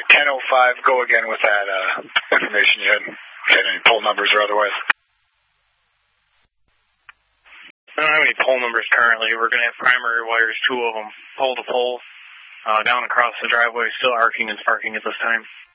right, 10:05, go again with that information you had any poll numbers or otherwise. I don't have any pole numbers currently. We're going to have primary wires, 2 of them, pole to pole, down across the driveway, still arcing and sparking at this time.